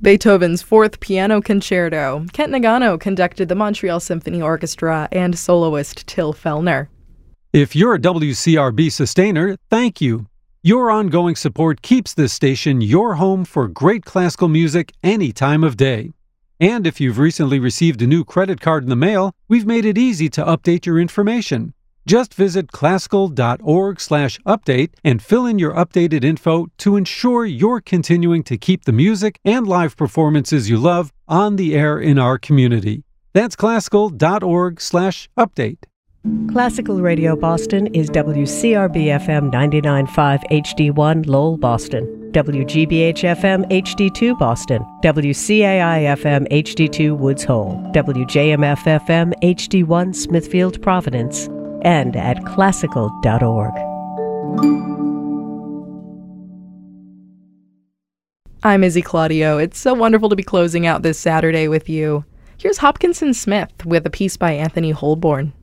Beethoven's Fourth Piano Concerto. Kent Nagano conducted the Montreal Symphony Orchestra and soloist Till Fellner. If you're a WCRB sustainer, thank you. Your ongoing support keeps this station your home for great classical music any time of day. And if you've recently received a new credit card in the mail, we've made it easy to update your information. Just visit classical.org/update and fill in your updated info to ensure you're continuing to keep the music and live performances you love on the air in our community. That's classical.org/update. Classical Radio Boston is WCRB-FM 99.5 HD1 Lowell, Boston, WGBH-FM HD2 Boston, WCAI-FM HD2 Woods Hole, WJMF-FM HD1 Smithfield, Providence, and at classical.org. I'm Izzy Claudio. It's so wonderful to be closing out this Saturday with you. Here's Hopkinson Smith with a piece by Anthony Holborn.